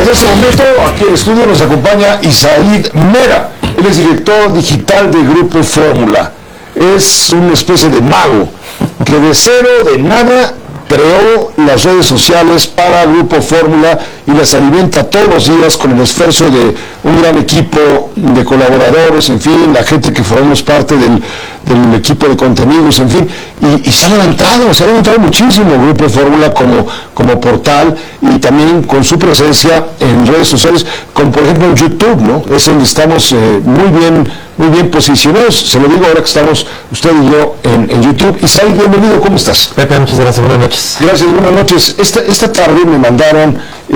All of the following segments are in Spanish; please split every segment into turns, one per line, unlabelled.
En este momento, aquí en el estudio nos acompaña Isaid Mera. Él es director digital de Grupo Fórmula. Es una especie de mago que de cero, de nada, creó las redes sociales para Grupo Fórmula y las alimenta todos los días con el esfuerzo de un gran equipo de colaboradores, en fin, la gente que formamos parte del equipo de contenidos, en fin, y se ha levantado muchísimo Grupo Fórmula como portal y también con su presencia en redes sociales, como por ejemplo en YouTube, ¿no? Es donde estamos muy bien posicionados. Se lo digo ahora que estamos usted y yo en YouTube. Isaí, bienvenido, ¿cómo estás?
Pepe, muchas gracias, buenas noches.
Gracias, buenas noches. Esta tarde me mandaron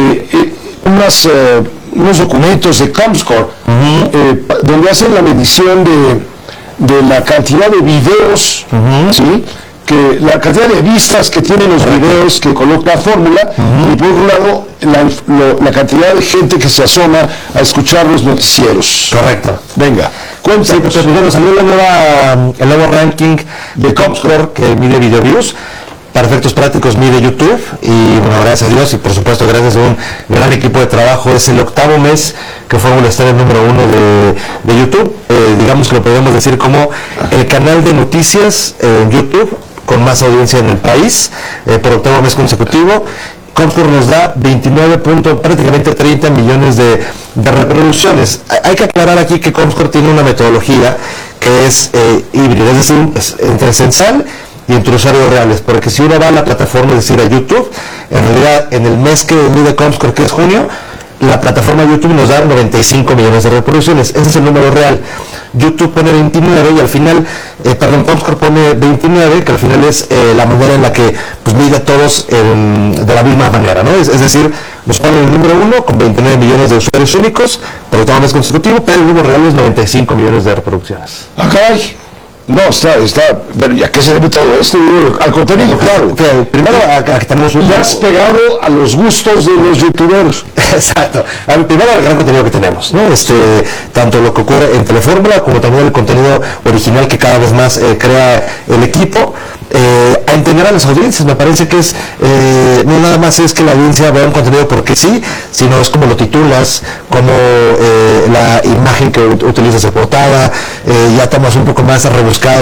unos documentos de Comscore, donde hacen la medición de la cantidad de videos, ¿sí? Que la cantidad de vistas que tienen los videos que coloca Fórmula, y por otro lado la cantidad de gente que se asoma a escuchar los noticieros.
Correcto.
Venga, cuéntanos.
Sí, pues bueno, salió el nuevo ranking de Comscore que mide video views. Para efectos prácticos mide YouTube y bueno, gracias a Dios y por supuesto gracias a un gran equipo de trabajo es el 8º mes que Fórmula está en el número 1 de YouTube. Digamos que lo podemos decir como el canal de noticias en YouTube con más audiencia en el país por 8º mes consecutivo. Comscore nos da prácticamente 30 millones de reproducciones. Hay que aclarar aquí que Comscore tiene una metodología que es híbrida, es decir, es entre censal y entre usuarios reales, porque si uno va a la plataforma, es decir, a YouTube, en realidad en el mes que mide Comscore, que es junio, la plataforma YouTube nos da 95 millones de reproducciones, ese es el número real. YouTube pone 29 y al final, Comscore pone 29, que al final es la manera en la que pues, mide a todos de la misma manera, ¿no? Es decir, nos pone el número 1 con 29 millones de usuarios únicos, por todo mes consecutivo, pero el número real es 95 millones de reproducciones.
Ah, caray. No, pero ¿y a qué se debe todo esto? Al contenido, claro.
Primero, aquí tenemos
ya has pegado a los gustos de los youtuberos.
Exacto. Primero, el gran contenido que tenemos, ¿no? Tanto lo que ocurre en Telefórmula como también el contenido original que cada vez más crea el equipo. A entender a las audiencias, me parece que no nada más es que la audiencia vea un contenido porque sí, sino es como lo titulas, como la imagen que utilizas de portada, ya tomas un poco más rebuscados